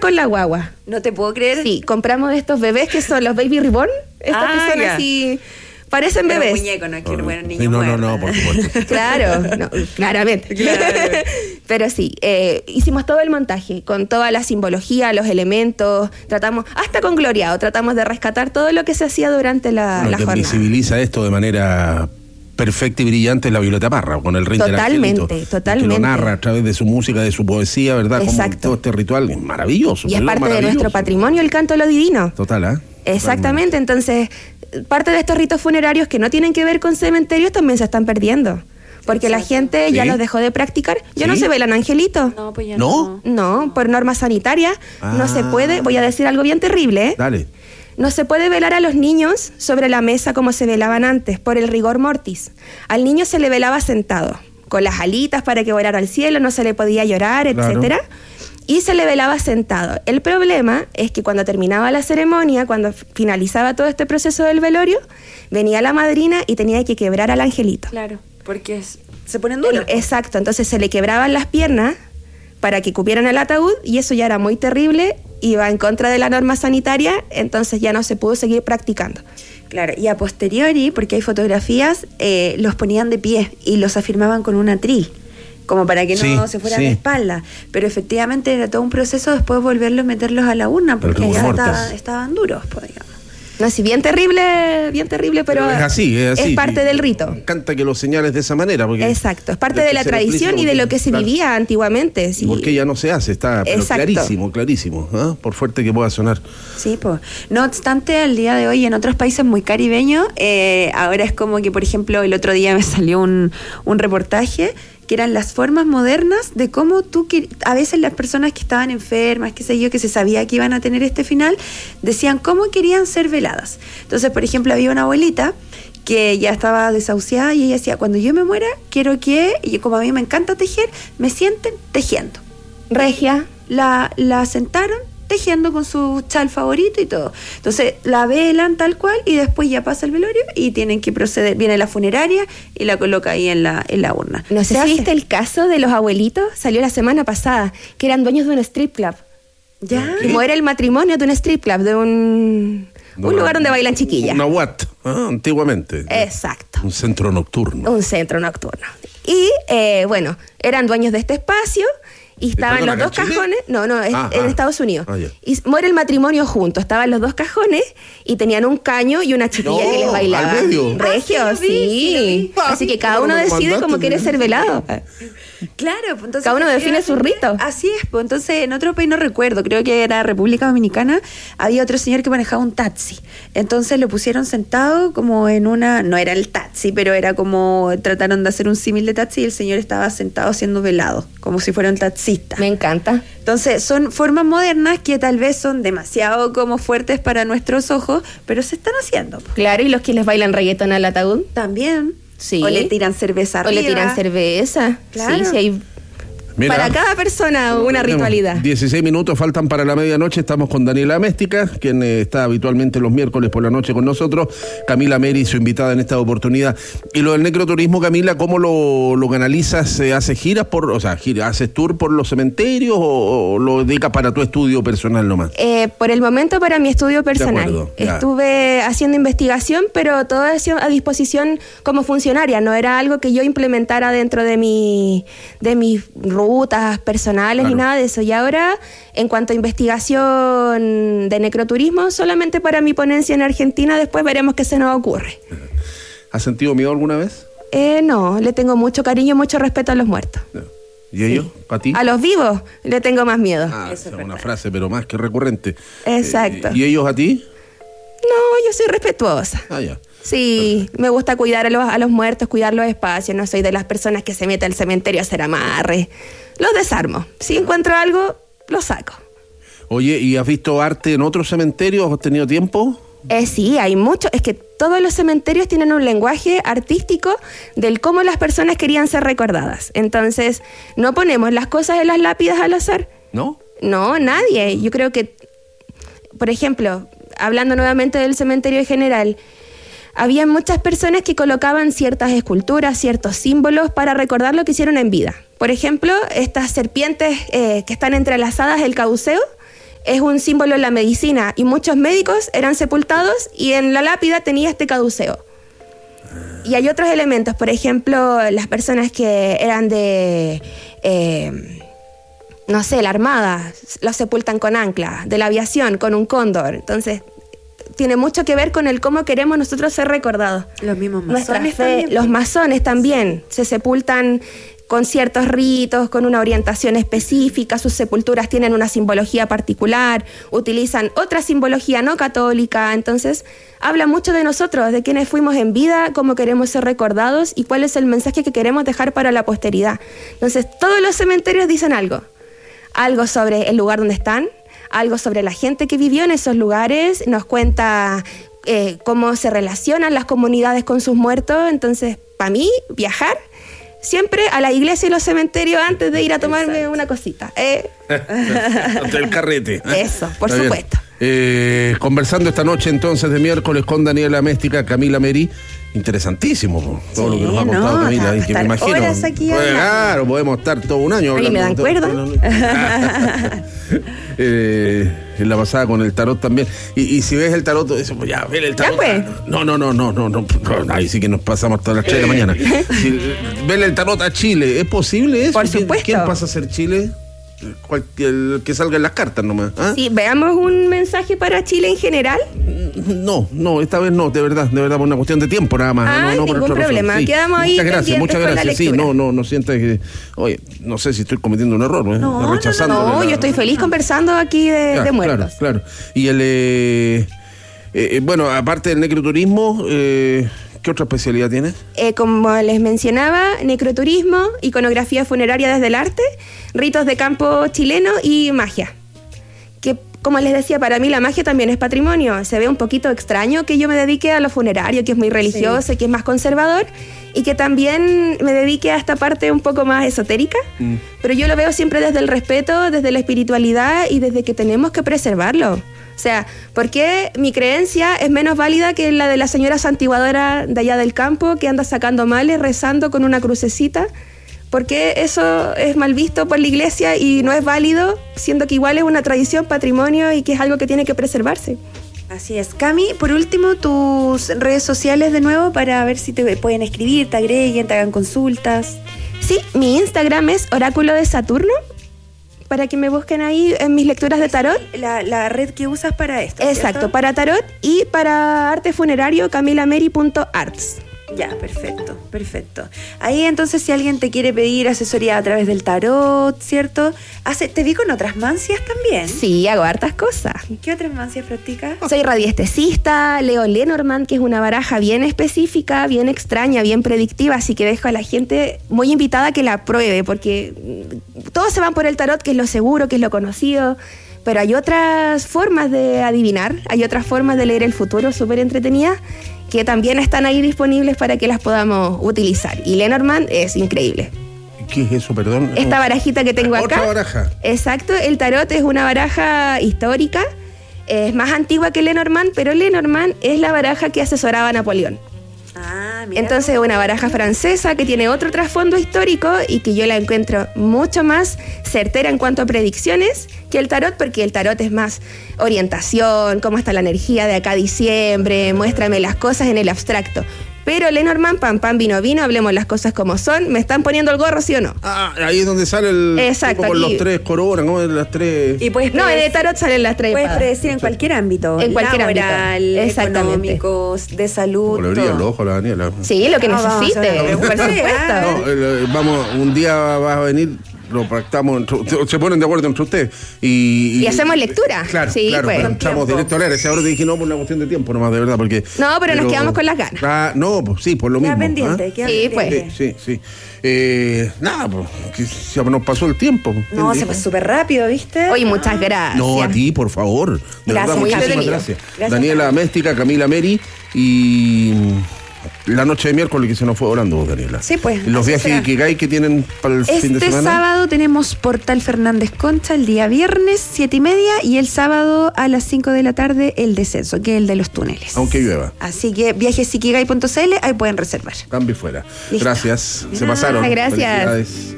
con la guagua. No te puedo creer. Sí, compramos estos bebés que son los Baby Reborn. Estos que son así... Parecen pero bebés. Muñeco, no quiero bueno, niños no, por supuesto. Claro, no, claramente. Claro. Pero sí, hicimos todo el montaje, con toda la simbología, los elementos, tratamos, hasta con gloriado, tratamos de rescatar todo lo que se hacía durante la jornada. Visibiliza esto de manera perfecta y brillante en la Violeta Parra, con el Rey del Angelito. Totalmente. Que lo narra a través de su música, de su poesía, ¿verdad? Exacto. Como todo este ritual es maravilloso. Y es parte de nuestro patrimonio el canto de lo divino. Total, ¿eh? Exactamente, entonces parte de estos ritos funerarios que no tienen que ver con cementerios también se están perdiendo. Porque la gente ya los dejó de practicar. Ya no se velan angelitos. No, pues ya ¿No? No, por norma sanitaria no se puede. Voy a decir algo bien terrible, ¿eh? Dale. No se puede velar a los niños sobre la mesa como se velaban antes, por el rigor mortis. Al niño se le velaba sentado, con las alitas para que volara al cielo, no se le podía llorar, etcétera. Y se le velaba sentado. El problema es que cuando terminaba la ceremonia, cuando finalizaba todo este proceso del velorio, venía la madrina y tenía que quebrar al angelito. Claro, porque se ponen duros. Exacto, entonces se le quebraban las piernas para que cupieran el ataúd y eso ya era muy terrible, iba en contra de la norma sanitaria, entonces ya no se pudo seguir practicando. Claro, y a posteriori, porque hay fotografías, los ponían de pie y los afirmaban con un atril, como para que no se fueran de espalda. Pero efectivamente era todo un proceso después volverlos, meterlos a la urna, porque ya estaban duros, pues, digamos. No, sí, bien terrible, pero es así. Es parte del rito. Me encanta que lo señales de esa manera. Porque exacto, es parte de la tradición y de lo que se vivía antiguamente. Sí. Porque ya no se hace, está clarísimo, ¿eh? Por fuerte que pueda sonar. Sí, pues. No obstante, al día de hoy en otros países muy caribeños, ahora es como que, por ejemplo, el otro día me salió un reportaje que eran las formas modernas de cómo a veces las personas que estaban enfermas, qué sé yo, que se sabía que iban a tener este final, decían cómo querían ser veladas. Entonces, por ejemplo, había una abuelita que ya estaba desahuciada y ella decía, cuando yo me muera, quiero que, y como a mí me encanta tejer, me sienten tejiendo. Regia. La sentaron tejiendo con su chal favorito y todo. Entonces la velan tal cual y después ya pasa el velorio y tienen que proceder, viene la funeraria y la coloca ahí en la urna. No sé si viste el caso de los abuelitos, salió la semana pasada, que eran dueños de un strip club. ¿Ya? Como era el matrimonio de un strip club, de un lugar donde bailan chiquillas. Una UAT, antiguamente. Exacto. Un centro nocturno. Y bueno, eran dueños de este espacio. Y estaban los dos cajones, en Estados Unidos. Y muere el matrimonio juntos, estaban los dos cajones y tenían un caño y una chiquilla que les bailaba. ¿Al medio? Regio, sí. Así que cada uno decide cómo quiere ser velado. Claro, pues entonces cada uno define su rito. Así es, pues entonces en otro país no recuerdo, creo que era República Dominicana, había otro señor que manejaba un taxi. Entonces lo pusieron sentado como en una, no era el taxi, pero era como, trataron de hacer un símil de taxi y el señor estaba sentado siendo velado, como si fuera un taxista. Me encanta. Entonces son formas modernas que tal vez son demasiado como fuertes para nuestros ojos, pero se están haciendo. Claro, y los que les bailan reggaetón al ataúd. También. Sí. O le tiran cerveza arriba. Claro. Sí, hay Mira, para cada persona una ritualidad. 16 minutos faltan para la medianoche. Estamos con Daniela Améstica, quien está habitualmente los miércoles por la noche con nosotros. Camila Meri, su invitada en esta oportunidad. Y lo del necroturismo, Camila, ¿cómo lo canalizas? ¿Haces giras haces tour por los cementerios o lo dedicas para tu estudio personal nomás? Por el momento para mi estudio personal. Estuve haciendo investigación, pero todo eso a disposición como funcionaria. No era algo que yo implementara dentro de mis rutas personales ni nada de eso. Y ahora, en cuanto a investigación de necroturismo, solamente para mi ponencia en Argentina, después veremos qué se nos ocurre. ¿Has sentido miedo alguna vez? No, le tengo mucho cariño y mucho respeto a los muertos. ¿Y ellos? ¿A ti? A los vivos le tengo más miedo. Esa es una frase, pero más que recurrente. Exacto. ¿Y ellos a ti? No, yo soy respetuosa. Ya. Sí, me gusta cuidar a los muertos, cuidar los espacios. No soy de las personas que se meten al cementerio a hacer amarre. Los desarmo. Si encuentro algo, lo saco. Oye, ¿y has visto arte en otros cementerios? ¿Has tenido tiempo? Sí, hay mucho. Es que todos los cementerios tienen un lenguaje artístico del cómo las personas querían ser recordadas. Entonces, no ponemos las cosas en las lápidas al azar. ¿No? No, nadie. Yo creo que, por ejemplo, hablando nuevamente del cementerio en general, había muchas personas que colocaban ciertas esculturas, ciertos símbolos para recordar lo que hicieron en vida. Por ejemplo, estas serpientes que están entrelazadas, el cauceo, es un símbolo en la medicina y muchos médicos eran sepultados y en la lápida tenía este caduceo. Y hay otros elementos, por ejemplo, las personas que eran de, no sé, la Armada, los sepultan con ancla, de la aviación, con un cóndor. Entonces, tiene mucho que ver con el cómo queremos nosotros ser recordados. Los mismos Nuestra masones fe, también. los masones también se sepultan con ciertos ritos, con una orientación específica, sus sepulturas tienen una simbología particular, utilizan otra simbología no católica, entonces habla mucho de nosotros, de quienes fuimos en vida, cómo queremos ser recordados y cuál es el mensaje que queremos dejar para la posteridad. Entonces todos los cementerios dicen algo sobre el lugar donde están, algo sobre la gente que vivió en esos lugares, nos cuenta cómo se relacionan las comunidades con sus muertos, entonces para mí viajar siempre a la iglesia y los cementerios antes de ir a tomarme una cosita. El carrete. Eso, por Está supuesto. Conversando esta noche entonces de miércoles con Daniela Méstica, Camila Meri. Interesantísimo todo lo que nos ha contado Camila. Y que me imagino. Horas aquí claro, podemos estar todo un año Oye, hablando. me dan cuerda. En la pasada con el tarot también. Y si ves el tarot, eso, pues ya, ver el tarot. Ya, pues. No. Ahí sí que nos pasamos hasta las 3 de la mañana. Ver el tarot a Chile, ¿es posible eso? Por supuesto. ¿Quién pasa a ser Chile? El que salga en las cartas nomás. ¿Ah? Sí, veamos un mensaje para Chile en general. No, esta vez no, de verdad, por una cuestión de tiempo nada más. No ningún por otra problema. razón. Sí. Quedamos ahí Muchas pendientes con la gracias. Sí, lectura. no sientas que, oye, no sé si estoy cometiendo un error, rechazando. No, yo estoy feliz conversando aquí de muertos. Claro. Y bueno, aparte del necroturismo, ¿qué otra especialidad tienes? Como les mencionaba, necroturismo, iconografía funeraria desde el arte, ritos de campo chileno y magia. Que, como les decía, para mí la magia también es patrimonio. Se ve un poquito extraño que yo me dedique a lo funerario, que es muy religioso y que es más conservador, y que también me dedique a esta parte un poco más esotérica. Pero yo lo veo siempre desde el respeto, desde la espiritualidad y desde que tenemos que preservarlo. O sea, ¿por qué mi creencia es menos válida que la de la señora santiguadora de allá del campo que anda sacando males, rezando con una crucecita? ¿Por qué eso es mal visto por la iglesia y no es válido, siendo que igual es una tradición, patrimonio y que es algo que tiene que preservarse? Así es. Cami, por último, tus redes sociales de nuevo para ver si te pueden escribir, te agreguen, te hagan consultas. Sí, mi Instagram es Oráculo de Saturno, para que me busquen ahí en mis lecturas de tarot. La red que usas para esto. Exacto, ¿cierto? para tarot y para arte funerario, camilameri.arts. Ya, perfecto. Ahí entonces si alguien te quiere pedir asesoría a través del tarot, ¿cierto? Te vi con otras mancias también. Sí, hago hartas cosas. ¿Qué otras mancias practicas? Soy radiestesista, leo Lenormand, que es una baraja bien específica, bien extraña, bien predictiva, así que dejo a la gente muy invitada a que la pruebe, porque todos se van por el tarot, que es lo seguro, que es lo conocido, pero hay otras formas de adivinar, hay otras formas de leer el futuro súper entretenidas, que también están ahí disponibles para que las podamos utilizar. Y Lenormand es increíble. ¿Qué es eso, perdón? Esta barajita que tengo acá. Otra baraja. Exacto, el tarot es una baraja histórica, es más antigua que Lenormand, pero Lenormand es la baraja que asesoraba a Napoleón. Mira. Entonces, una baraja francesa que tiene otro trasfondo histórico y que yo la encuentro mucho más certera en cuanto a predicciones que el tarot, porque el tarot es más orientación, cómo está la energía de acá a diciembre, muéstrame las cosas en el abstracto. Pero Lenormand, pam, vino, hablemos las cosas como son. ¿Me están poniendo el gorro, sí o no? Ahí es donde sale el... Exacto, tipo con aquí. los 3 coronas, ¿no? Las 3... Y puedes No, en el tarot salen las tres. Puedes espadas. predecir en cualquier ámbito. En cualquier laboral, ámbito. Exactamente. económico, de salud. Como le brilla todo. el ojo a la Daniela. Sí, lo que Vamos a necesite, hacer una por pregunta. supuesto. No, vamos, un día vas a venir, lo pactamos, se ponen de acuerdo entre ustedes y hacemos lectura. Claro, Sí, pues. pero entramos directo al aire. Ahora te dije no por una cuestión de tiempo nomás, de verdad, porque... No, pero nos quedamos con las ganas. No, pues sí, por lo Queda mismo. pendiente, queda Sí, pendiente. pues. Sí. Nada, pues, que se nos pasó el tiempo. No, se fue súper rápido, ¿viste? Oye, muchas gracias. No, a ti, por favor. De Gracias, verdad, muy muchísimas entretenido. gracias. Gracias, Daniela Camila. Méstica, Camila Meri y... La noche de miércoles que se nos fue volando, Daniela. Sí, pues, Los así viajes será. Ikigai que tienen para el fin de Este semana. sábado tenemos Portal Fernández Concha el día viernes 7:30 y el sábado a las 5 de la tarde el descenso, que es el de los túneles. Aunque llueva. Así que viajesikigai.cl, ahí pueden reservar. Cambio fuera. Listo. Gracias. Se Nada, pasaron. gracias. Felicidades.